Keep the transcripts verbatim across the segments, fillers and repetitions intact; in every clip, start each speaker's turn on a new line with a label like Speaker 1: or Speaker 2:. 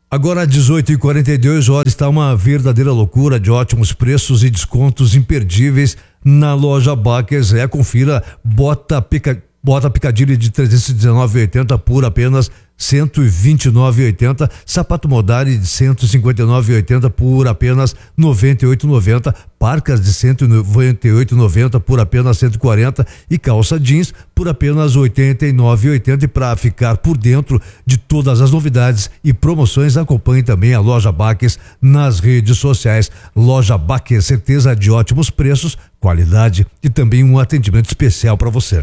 Speaker 1: Agora dezoito e quarenta e dois horas, está uma verdadeira loucura de ótimos preços e descontos imperdíveis na loja Baques. É, confira, bota pica, bota picadilha de trezentos e dezenove reais e oitenta centavos por apenas cento e vinte e nove reais e oitenta centavos, sapato Modari de cento e cinquenta e nove reais e oitenta centavos por apenas noventa e oito reais e noventa centavos, parcas de cento e noventa e oito reais e noventa centavos por apenas cento e quarenta reais e calça jeans por apenas oitenta e nove reais e oitenta centavos. E para ficar por dentro de todas as novidades e promoções, acompanhe também a loja Baques nas redes sociais. Loja Baques, certeza de ótimos preços, qualidade e também um atendimento especial para você.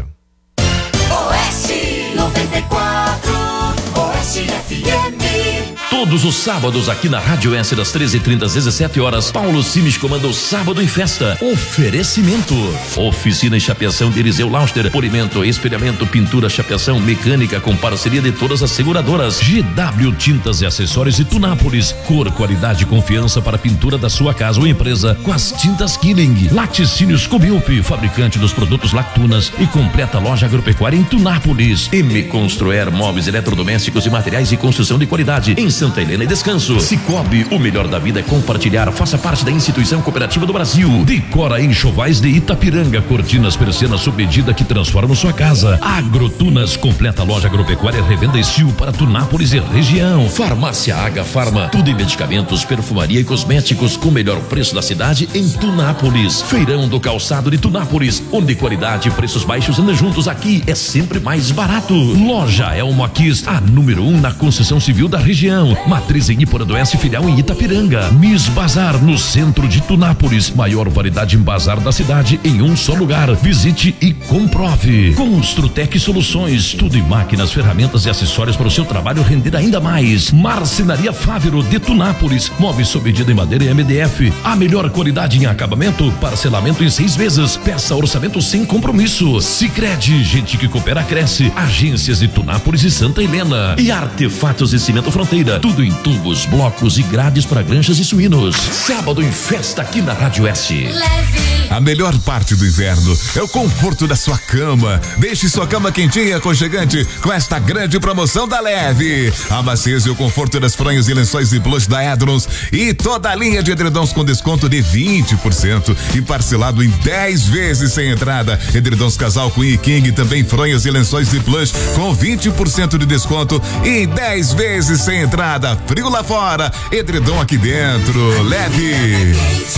Speaker 2: Oeste noventa e quatro, Oeste F M.
Speaker 3: Todos os sábados aqui na Rádio S, das treze e trinta às dezessete horas, Paulo Simes comanda o Sábado em Festa. Oferecimento: oficina e chapeação de Eliseu Lauster, polimento, espelhamento, pintura, chapeação, mecânica com parceria de todas as seguradoras. G W Tintas e Acessórios de Tunápolis, cor, qualidade e confiança para a pintura da sua casa ou empresa com as tintas Killing. Laticínios Cobilp, fabricante dos produtos Lactunas e completa loja agropecuária em Tunápolis. M Construer, móveis, eletrodomésticos e materiais de construção de qualidade em Santa Helena e Descanso. Cicobi, o melhor da vida é compartilhar. Faça parte da instituição cooperativa do Brasil. Decora Enxovais de Itapiranga, cortinas, persianas sob medida que transformam sua casa. Agrotunas, completa loja agropecuária, revenda Estil para Tunápolis e região. Farmácia H Farma, tudo em medicamentos, perfumaria e cosméticos com o melhor preço da cidade em Tunápolis. Feirão do Calçado de Tunápolis, onde qualidade e preços baixos andam juntos. Aqui é sempre mais barato. Loja Elmo Quis, a número um na construção civil da região. Matriz em Iporã-do-Oeste, filial em Itapiranga. Miss Bazar, no centro de Tunápolis. Maior variedade em bazar da cidade em um só lugar. Visite e comprove. Construtec Soluções, tudo em máquinas, ferramentas e acessórios para o seu trabalho render ainda mais. Marcenaria Fávero de Tunápolis, móveis sob medida em madeira e M D F. A melhor qualidade em acabamento, parcelamento em seis vezes. Peça orçamento sem compromisso. Sicredi, gente que coopera cresce. Agências de Tunápolis e Santa Helena. E Artefatos e Cimento Fronteira, tudo em tubos, blocos e grades para granjas e suínos. Sábado em Festa aqui na Rádio S.
Speaker 2: Leve.
Speaker 4: A melhor parte do inverno é o conforto da sua cama. Deixe sua cama quentinha e aconchegante com esta grande promoção da Leve. A macieza e o conforto das fronhas e lençóis de blush da Edrons e toda a linha de edredons com desconto de vinte por cento e parcelado em dez vezes sem entrada. Edredons casal Queen e King, também fronhas e lençóis de blush com vinte por cento de desconto e dez vezes sem entrada. Frio lá fora, edredom aqui dentro. Leve.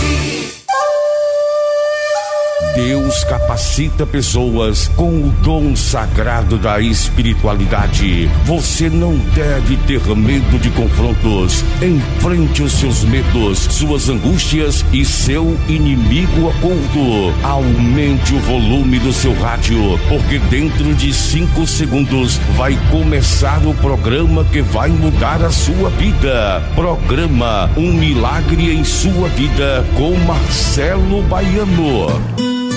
Speaker 5: Deus capacita pessoas com o dom sagrado da espiritualidade. Você não deve ter medo de confrontos. Enfrente os seus medos, suas angústias e seu inimigo oculto. Aumente o volume do seu rádio, porque dentro de cinco segundos vai começar o programa que vai mudar a sua vida. Programa Um Milagre em Sua Vida com Marcelo Baiano.